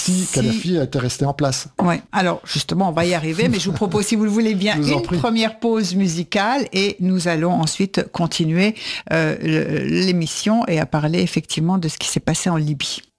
si Kadhafi était resté en place. Oui, alors justement, on va y arriver, mais je vous propose, si vous le voulez bien, une première pause musicale et nous allons ensuite continuer l'émission et à parler effectivement de ce qui s'est passé en Libye.